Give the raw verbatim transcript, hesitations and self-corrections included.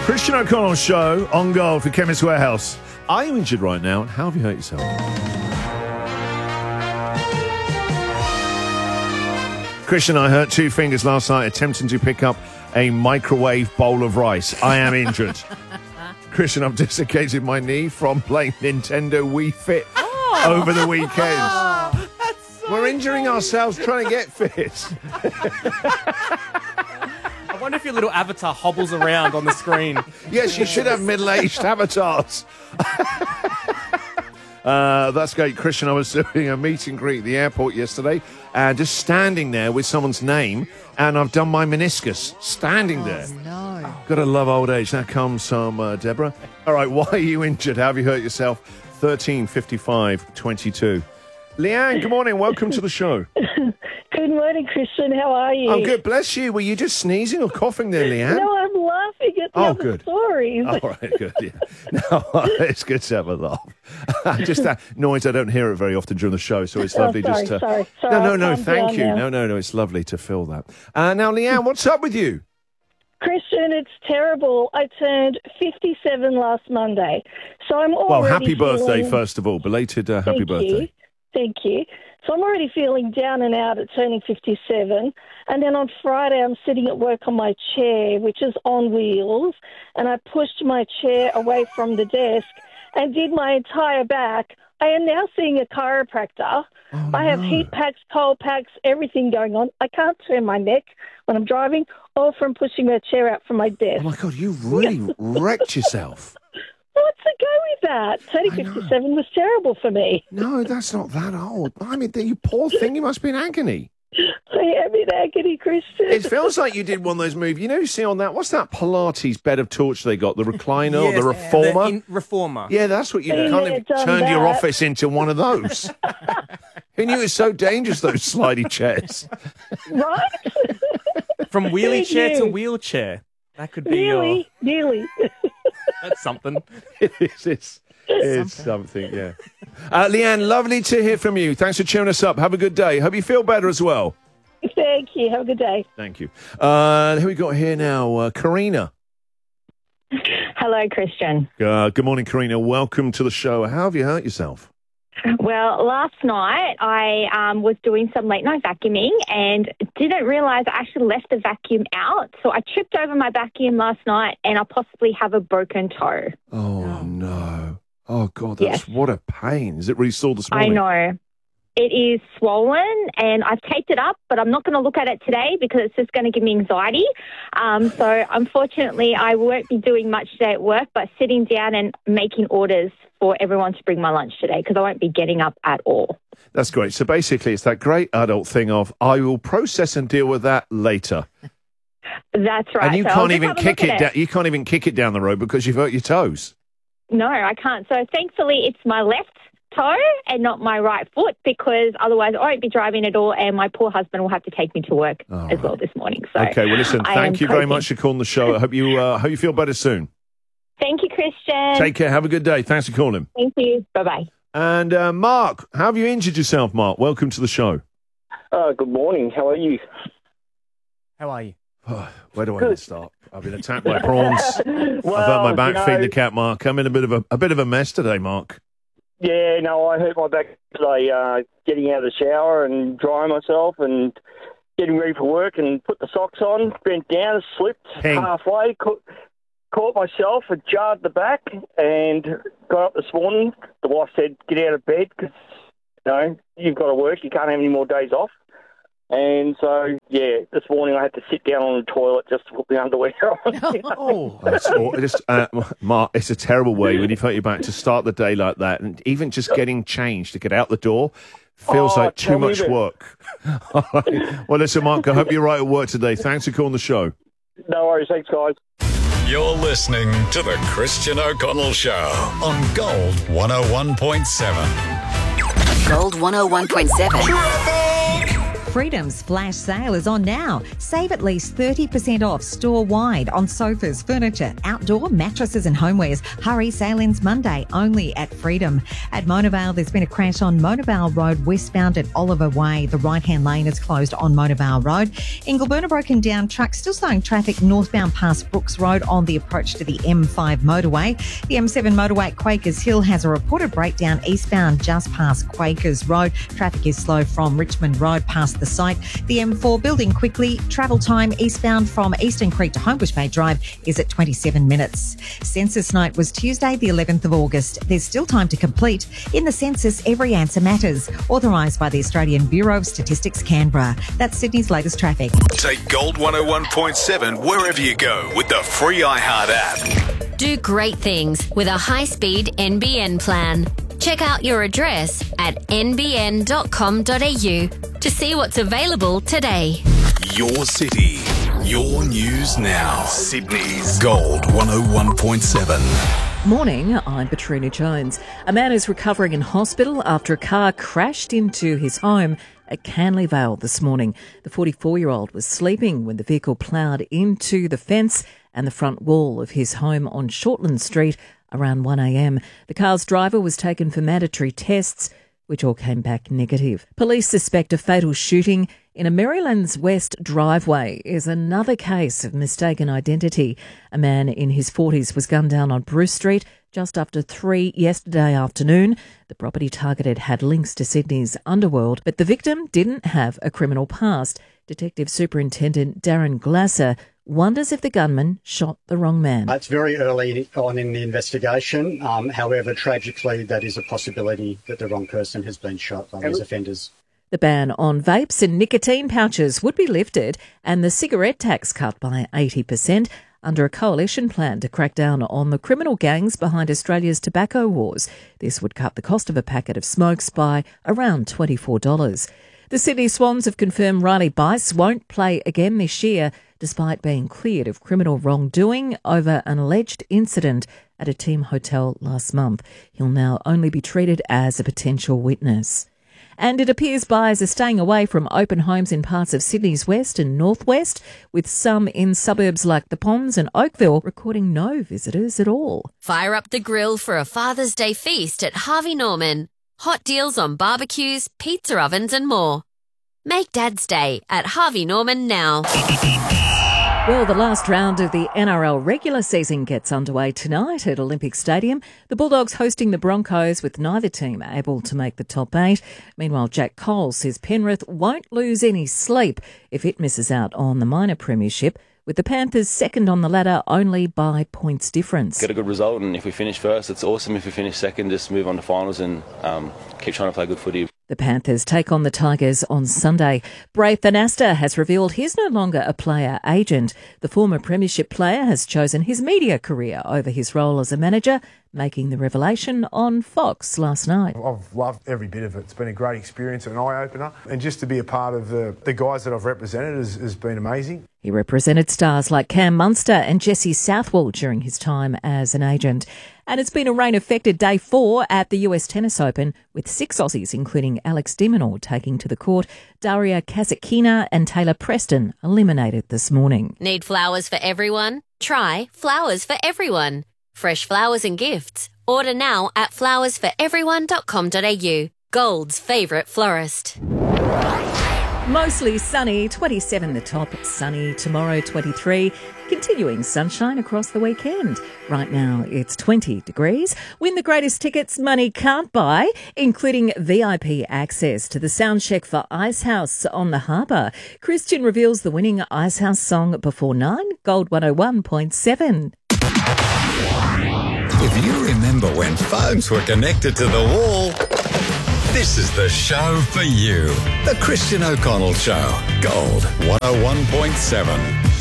Christian O'Connell Show on Gold for Chemist Warehouse. Are you injured right now? How have you hurt yourself? Christian, I hurt two fingers last night attempting to pick up a microwave bowl of rice. I am injured. Christian, I've dislocated my knee from playing Nintendo Wii Fit oh. over the weekend. Oh, so We're injuring funny. ourselves trying to get fit. I wonder if your little avatar hobbles around on the screen. Yes, you should have middle-aged avatars. uh, that's great. Christian, I was doing a meet and greet at the airport yesterday and just standing there with someone's name, and I've done my meniscus standing oh, there. no. Gotta love old age. Now comes some, uh, Deborah. All right, why are you injured? How have you hurt yourself? thirteen fifty-five twenty-two. Leanne, good morning. Welcome to the show. Good morning, Christian. How are you? I'm good. Bless you. Were you just sneezing or coughing there, Leanne? No, I'm laughing at the oh, other good. stories. All right, good. Yeah. No, it's good to have a laugh. Just that noise, I don't hear it very often during the show, so it's lovely oh, sorry, just to... Sorry, sorry. No, no, I'll no, calm thank down you. now. No, no, no, it's lovely to feel that. Uh, now, Leanne, what's up with you? Christian, it's terrible. I turned fifty-seven last Monday, so I'm already Well, happy birthday, feeling... first of all. Belated uh, happy Thank birthday. You. Thank you. So I'm already feeling down and out at turning fifty-seven. And then on Friday, I'm sitting at work on my chair, which is on wheels, and I pushed my chair away from the desk and did my entire back. I am now seeing a chiropractor. Oh, I have no. heat packs, cold packs, everything going on. I can't turn my neck when I'm driving or from pushing my chair out from my desk. Oh, my God, you really wrecked yourself. What's the go with that? Turning fifty-seven was terrible for me. No, that's not that old. I mean, you poor thing, you must be in agony. I am in agony, Christian. It feels like you did one of those moves. You know, you see on that, what's that Pilates bed of torture they got? The recliner Yes, or the reformer? The in- reformer. Yeah, that's what you Been kind there, of done turned your that. office into one of those. Who knew it was so dangerous, those slidey chairs? Right? From wheelie Thank chair to you. wheelchair. That could be Nearly, your... nearly. That's something. It is. It's, it's something, yeah. Uh, Leanne, lovely to hear from you. Thanks for cheering us up. Have a good day. Hope you feel better as well. Thank you. Have a good day. Thank you. Uh, who we got here now? Uh, Karina. Hello, Christian. Uh, good morning, Karina. Welcome to the show. How have you hurt yourself? Well, last night I um, was doing some late night vacuuming and didn't realise I actually left the vacuum out. So I tripped over my vacuum last night and I possibly have a broken toe. Oh, no. Oh, God, that's Yes. what a pain. Is it really sore this I morning? know. It is swollen and I've taped it up, but I'm not going to look at it today because it's just going to give me anxiety. Um, so unfortunately, I won't be doing much today at work, but sitting down and making orders for everyone to bring my lunch today because I won't be getting up at all. That's great. So basically, it's that great adult thing of, I will process and deal with that later. That's right. And you So I'll can't just even have a kick look it at down. You can't even kick it down the road because you've hurt your toes. No, I can't. So thankfully, it's my left toe and not my right foot because otherwise I won't be driving at all and my poor husband will have to take me to work All as right. very this morning. So Okay, well, listen, I thank am you very coping. much for calling the show. I hope you, uh, hope you feel better soon. Thank you, Christian. Take care. Have a good day. Thanks for calling. Thank you. Bye-bye. And uh, Mark, how have you injured yourself, Mark? Welcome to the show. Uh, good morning. How are you? How are you? Where do I even start? I've been attacked by prawns. Well, I've hurt my back you know, feeding the cat, Mark. I'm in a bit of a, a bit of a mess today, Mark. Yeah, no, I hurt my back today uh, getting out of the shower and drying myself and getting ready for work and put the socks on, bent down, slipped Ping. halfway, caught, caught myself, and jarred the back and got up this morning. The wife said, get out of bed because, you know, you've got to work. You can't have any more days off. And so, yeah, this morning I had to sit down on the toilet just to put the underwear on. Oh, That's all, just, uh, Mark, it's a terrible way when you've hurt your back to start the day like that. And even just getting changed to get out the door feels Oh, like too tell me much about it. work. All right. Well, listen, Mark, I hope you're right at work today. Thanks for calling the show. No worries. Thanks, guys. You're listening to The Christian O'Connell Show on Gold one oh one point seven. Gold one oh one point seven. Freedom's flash sale is on now. Save at least thirty percent off store-wide on sofas, furniture, outdoor mattresses and homewares. Hurry, sale ends Monday only at Freedom. At Mona Vale, there's been a crash on Mona Vale Road westbound at Oliver Way. The right-hand lane is closed on Mona Vale Road. Ingleburn, a broken down truck still slowing traffic northbound past Brooks Road on the approach to the M five motorway. The M seven motorway at Quakers Hill has a reported breakdown eastbound just past Quakers Road. Traffic is slow from Richmond Road past the site. The M four building quickly. Travel time eastbound from Eastern Creek to Homebush Bay Drive is at twenty-seven minutes. Census night was Tuesday, the eleventh of August. There's still time to complete. In the census, every answer matters. Authorised by the Australian Bureau of Statistics, Canberra. That's Sydney's latest traffic. Take Gold one oh one point seven wherever you go with the free iHeart app. Do great things with a high-speed N B N plan. Check out your address at n b n dot com dot a u to see what's available today. Your city, your news now. Sydney's Gold one oh one point seven. Morning, I'm Patrina Jones. A man is recovering in hospital after a car crashed into his home at Canley Vale this morning. The forty-four-year-old was sleeping when the vehicle ploughed into the fence and the front wall of his home on Shortland Street around one a m. The car's driver was taken for mandatory tests, which all came back negative. Police suspect a fatal shooting in a Maryland's West driveway is another case of mistaken identity. A man in his forties was gunned down on Bruce Street just after three yesterday afternoon. The property targeted had links to Sydney's underworld, but the victim didn't have a criminal past. Detective Superintendent Darren Glasser wonders if the gunman shot the wrong man. It's very early on in the investigation. Um, however, tragically, that is a possibility that the wrong person has been shot by these offenders. The ban on vapes and nicotine pouches would be lifted and the cigarette tax cut by eighty percent under a coalition plan to crack down on the criminal gangs behind Australia's tobacco wars. This would cut the cost of a packet of smokes by around twenty-four dollars. The Sydney Swans have confirmed Riley Bice won't play again this year, despite being cleared of criminal wrongdoing over an alleged incident at a team hotel last month. He'll now only be treated as a potential witness. And it appears buyers are staying away from open homes in parts of Sydney's west and northwest, with some in suburbs like the Ponds and Oakville recording no visitors at all. Fire up the grill for a Father's Day feast at Harvey Norman. Hot deals on barbecues, pizza ovens and more. Make Dad's Day at Harvey Norman now. Well, the last round of the N R L regular season gets underway tonight at Olympic Stadium. The Bulldogs hosting the Broncos, with neither team able to make the top eight. Meanwhile, Jack Cole says Penrith won't lose any sleep if it misses out on the minor premiership, with the Panthers second on the ladder only by points difference. Get a good result, and if we finish first, it's awesome. If we finish second, just move on to finals and um, keep trying to play good footy. The Panthers take on the Tigers on Sunday. Braith Anasta has revealed he's no longer a player agent. The former premiership player has chosen his media career over his role as a manager, making the revelation on Fox last night. I've loved every bit of it. It's been a great experience and an eye-opener. And just to be a part of the, the guys that I've represented has, has been amazing. He represented stars like Cam Munster and Jesse Southwell during his time as an agent. And it's been a rain-affected day four at the U S Tennis Open, with six Aussies, including Alex de Minaur, taking to the court. Daria Kasatkina and Taylor Preston eliminated this morning. Need flowers for everyone? Try Flowers for Everyone. Fresh flowers and gifts. Order now at flowers for everyone dot com dot a u. Gold's favourite florist. Mostly sunny, twenty-seven the top, sunny tomorrow, twenty-three, continuing sunshine across the weekend. Right now it's twenty degrees. Win the greatest tickets money can't buy, including V I P access to the soundcheck for Icehouse on the Harbour. Christian reveals the winning Icehouse song before nine, Gold one oh one point seven. If you remember when phones were connected to the wall, this is the show for you. The Christian O'Connell Show. Gold one oh one point seven.